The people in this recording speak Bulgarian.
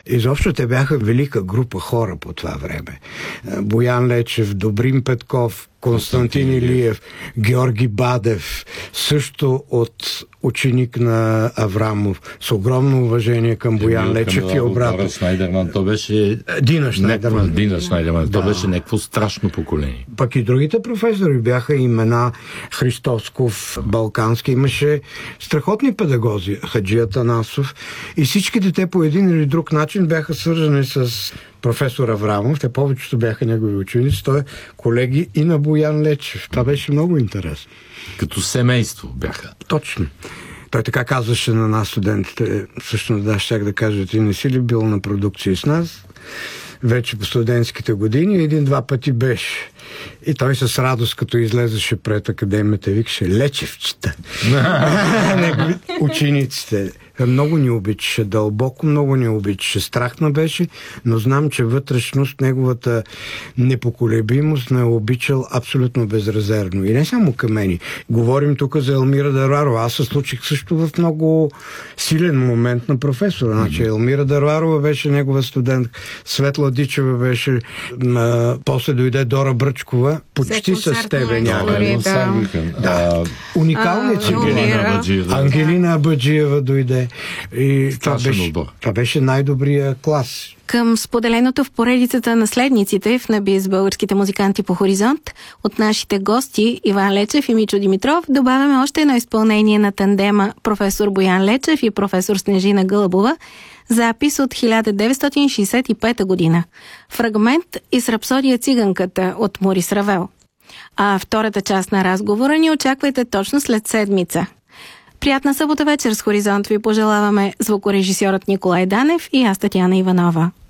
Изобщо те бяха велика група хора по това време. Боян Лечев, Добрин Петков, Константин Илиев, Георги Бадев, също от ученик на Аврамов, с огромно уважение към Боян Лечев и обратно. Шнайдерман, то беше... Дина Шнайдерман. Дина Шнайдерман, то беше някакво страшно поколение. Пък и другите професори бяха имена Христосков, Балкански. Имаше страхотни педагози, Хаджи Атанасов, и всичките те по един или друг начин бяха свързани с професор Аврамов. Те повечето бяха негови ученици. Той е колеги и на Боян Лечев. Това беше много интересно. Като семейство бяха. Точно. Той така казваше на нас, студентите. Всъщност, да, щях да кажа, ти не си ли бил на продукции с нас? Вече по студентските години един-два пъти беше. И той с радост, като излезеше пред академията, викаше: Лечевчета. Учениците. Много ни обичаше, дълбоко много ни обичаше. Страхна беше, но знам, че вътрешност, неговата непоколебимост ме обичал абсолютно безрезервно. И не само към мен. Говорим тук за Елмира Дарварова. Аз се случих също в много силен момент на професора. Значи Елмира Дарварова беше негова студент, Светла Дичева беше, после дойде Дора Бръчкова, почти с тебе някъде. Да. Уникалният Ангелина Абаджиева дойде. И това беше най-добрия клас. Към споделеното в поредицата наследниците в Наби с българските музиканти по Хоризонт от нашите гости Иван Лечев и Мичо Димитров добавяме още едно изпълнение на тандема професор Боян Лечев и професор Снежина Гълъбова, запис от 1965 година. Фрагмент из рапсодия Циганката от Морис Равел. А втората част на разговора ни очаквайте точно след седмица. Приятна събота вечер с Хоризонт ви пожелаваме звукорежисьорът Николай Данев и аз, Татяна Иванова.